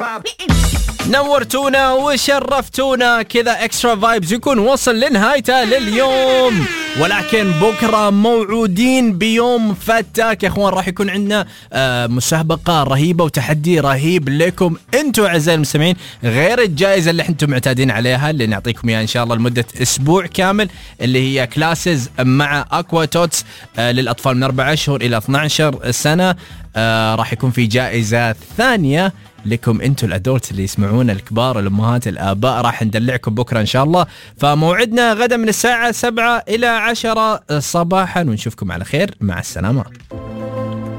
نورتونا وشرفتونا كذا. اكسترا فايبز يكون وصل لنهايته لليوم، ولكن بكرة موعودين بيوم فتاك يا اخوان. راح يكون عندنا مسابقة رهيبة وتحدي رهيب لكم انتم اعزائي المستمعين، غير الجائزة اللي انتم معتادين عليها اللي نعطيكم اياها ان شاء الله لمدة اسبوع كامل، اللي هي كلاسز مع اكوا توتس للاطفال من 4 أشهر الى 12 سنة. راح يكون في جائزة ثانية لكم انتم الادولت اللي يسمعون، الكبار، الامهات، الاباء. راح ندلعكم بكره ان شاء الله. فموعدنا غدا من الساعه 7 الى 10 صباحا، ونشوفكم على خير. مع السلامه.